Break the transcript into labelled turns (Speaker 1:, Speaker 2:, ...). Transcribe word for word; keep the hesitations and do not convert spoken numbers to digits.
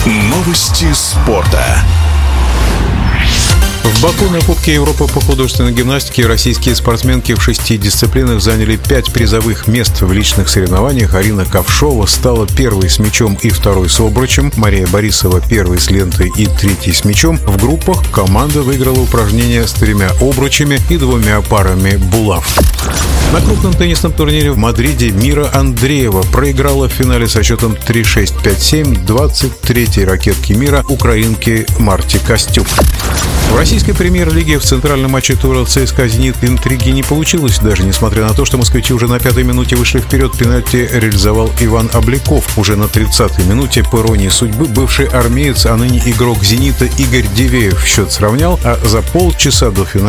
Speaker 1: Новости спорта.
Speaker 2: В Баку на Кубке Европы по художественной гимнастике российские спортсменки в шести дисциплинах заняли пять призовых мест в личных соревнованиях. Арина Ковшова стала первой с мячом и второй с обручем. Мария Борисова первой с лентой и третьей с мячом. В группах команда выиграла упражнения с тремя обручами и двумя парами булав. На крупном теннисном турнире в Мадриде Мира Андреева проиграла в финале со счетом три шесть пять семь двадцать третьей ракетки мира украинки Марте Костюк. В российской премьер-лиге в центральном матче тура ЦСКА «Зенит» интриги не получилось, даже несмотря на то, что москвичи уже на пятой минуте вышли вперед. Пенальти реализовал Иван Обляков. Уже на тридцатой минуте, по иронии судьбы, бывший армеец, а ныне игрок «Зенита» Игорь Дивеев счет сравнял, а за полчаса до финала